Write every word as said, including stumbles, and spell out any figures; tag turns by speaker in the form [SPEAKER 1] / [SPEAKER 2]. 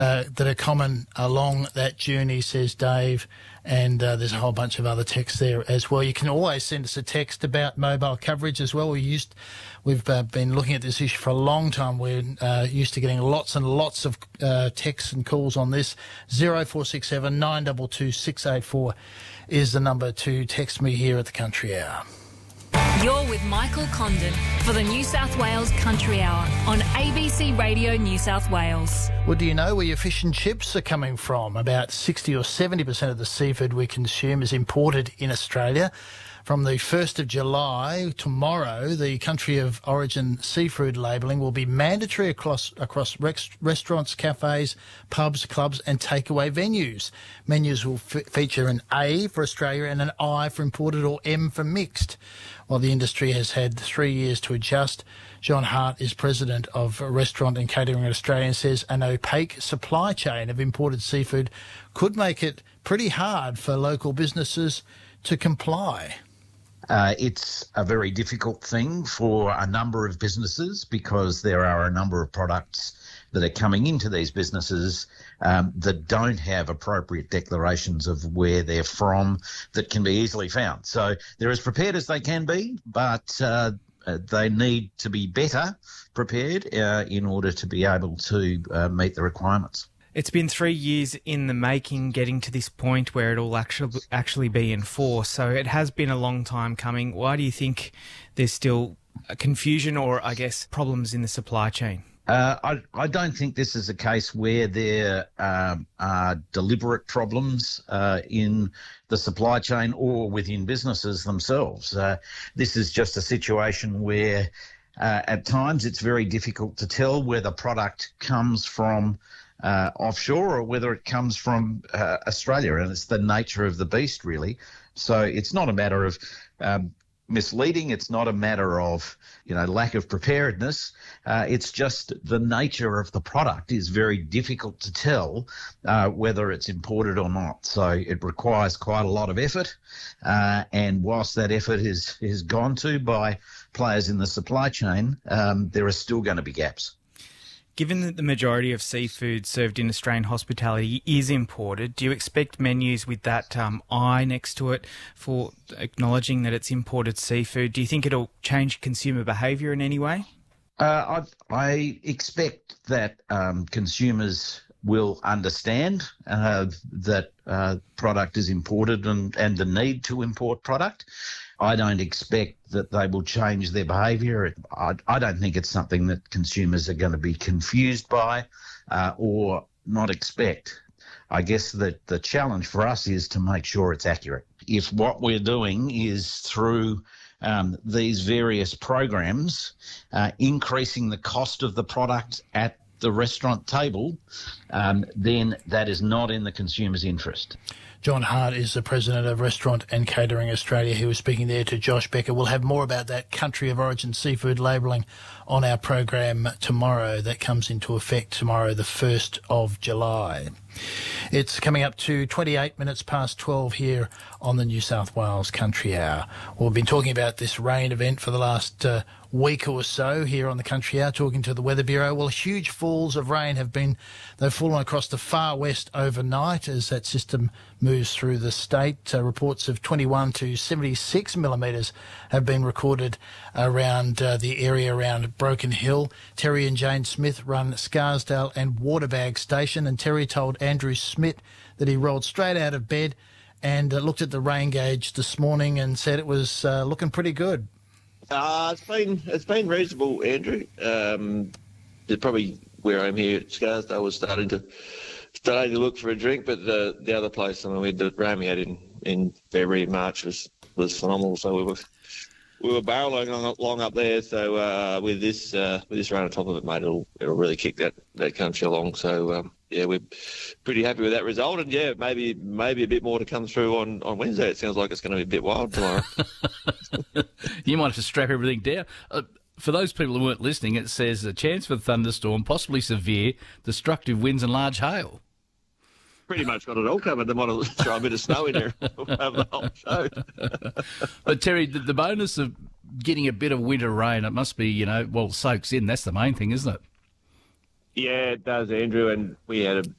[SPEAKER 1] uh, that are common along that journey, says Dave, and uh, there's a whole bunch of other texts there as well. You can always send us a text about mobile coverage as well. We used, we've uh, been looking at this issue for a long time. We're uh, used to getting lots and lots of uh, texts and calls on this. zero four six seven nine two two six eight four is the number to text me here at the Country Hour.
[SPEAKER 2] You're with Michael Condon for the New South Wales Country Hour on A B C Radio New South Wales.
[SPEAKER 1] Well, do you know where your fish and chips are coming from? About sixty or seventy percent of the seafood we consume is imported in Australia. From the first of July, tomorrow, the country of origin seafood labelling will be mandatory across across rest, restaurants, cafes, pubs, clubs and takeaway venues. Menus will f- feature an A for Australia and an I for imported or M for mixed. While the industry has had three years to adjust, John Hart is president of Restaurant and Catering Australia and says an opaque supply chain of imported seafood could make it pretty hard for local businesses to comply.
[SPEAKER 3] Uh, it's a very difficult thing for a number of businesses because there are a number of products that are coming into these businesses um, that don't have appropriate declarations of where they're from that can be easily found. So they're as prepared as they can be, but uh, they need to be better prepared uh, in order to be able to uh, meet the requirements.
[SPEAKER 4] It's been three years in the making, getting to this point where it'll actually actually be enforced. So it has been a long time coming. Why do you think there's still a confusion or, I guess, problems in the supply chain?
[SPEAKER 3] Uh, I, I don't think this is a case where there um, are deliberate problems uh, in the supply chain or within businesses themselves. Uh, this is just a situation where uh, at times it's very difficult to tell where the product comes from Uh, offshore or whether it comes from uh, Australia, and it's the nature of the beast, really. So it's not a matter of um, misleading. It's not a matter of, you know, lack of preparedness. Uh, it's just the nature of the product is very difficult to tell uh, whether it's imported or not. So it requires quite a lot of effort, uh, and whilst that effort is is gone to by players in the supply chain, um, there are still going to be gaps.
[SPEAKER 4] Given that the majority of seafood served in Australian hospitality is imported, do you expect menus with that um, I next to it for acknowledging that it's imported seafood? Do you think it'll change consumer behaviour in any way?
[SPEAKER 3] Uh, I, I expect that um, consumers will understand uh, that uh, product is imported and, and the need to import product. I don't expect that they will change their behaviour. I, I don't think it's something that consumers are going to be confused by uh, or not expect. I guess that the challenge for us is to make sure it's accurate. If what we're doing is through um, these various programs uh, increasing the cost of the product at the restaurant table, um, then that is not in the consumer's interest.
[SPEAKER 1] John Hart is the president of Restaurant and Catering Australia. He was speaking there to Josh Becker. We'll have more about that country of origin seafood labelling on our program tomorrow. That comes into effect tomorrow, the first of July. It's coming up to twenty-eight minutes past twelve here on the New South Wales Country Hour. We've been talking about this rain event for the last uh, week or so here on the Country Hour, talking to the Weather Bureau. Well, huge falls of rain have been, they've fallen across the far west overnight as that system moves through the state. Uh, reports of twenty-one to seventy-six millimetres have been recorded around uh, the area around Broken Hill. Terry and Jane Smith run Scarsdale and Waterbag Station, and Terry told Andrew Smith that he rolled straight out of bed and uh, looked at the rain gauge this morning and said it was uh, looking pretty good.
[SPEAKER 5] Uh, it's been it's been reasonable, Andrew. Um, probably where I'm here at Scarsdale was starting to starting to look for a drink, but the the other place, I mean, we had the rain we had in, in February and March was, was phenomenal. So we were we were barreling along, along up there. So uh, with this uh, with this rain on top of it, mate, it'll it'll really kick that, that country along. So um, yeah, we're pretty happy with that result, and yeah, maybe maybe a bit more to come through on, on Wednesday. It sounds like it's going to be a bit wild tomorrow.
[SPEAKER 6] You might have to strap everything down. Uh, for those people who weren't listening, it says a chance for thunderstorm, possibly severe, destructive winds and large hail.
[SPEAKER 5] Pretty much got it all covered. They might have thrown a bit of snow in there over the whole show.
[SPEAKER 6] But Terry, the, the bonus of getting a bit of winter rain, it must be, you know, well, soaks in. That's the main thing, isn't it?
[SPEAKER 5] Yeah, it does, Andrew. And we had a